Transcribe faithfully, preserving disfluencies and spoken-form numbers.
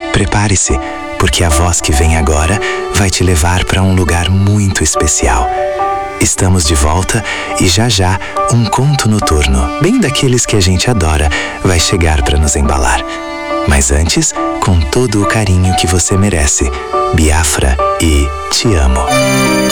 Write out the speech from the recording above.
Prepare-se, porque a voz que vem agora vai te levar para um lugar muito especial. Estamos de volta e já já um conto noturno, bem daqueles que a gente adora, vai chegar para nos embalar. Mas antes, com todo o carinho que você merece, Biafra e Te Amo.